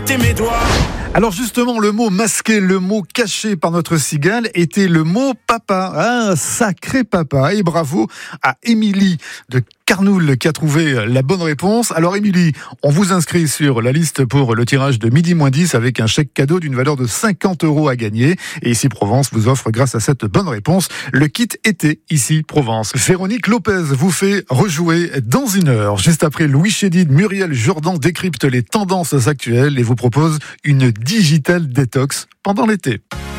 compter mes doigts. Alors justement, le mot masqué, le mot caché par notre cigale était le mot papa. Un sacré papa. Et bravo à Émilie de Carnoul qui a trouvé la bonne réponse. Alors Émilie, on vous inscrit sur la liste pour le tirage de midi moins 10 avec un chèque cadeau d'une valeur de 50 € à gagner. Et Ici Provence vous offre, grâce à cette bonne réponse, le kit été Ici Provence. Véronique Lopez vous fait rejouer dans 1 heure. Juste après Louis Chédid, Muriel Jourdan décrypte les tendances actuelles et vous propose une digital détox pendant l'été.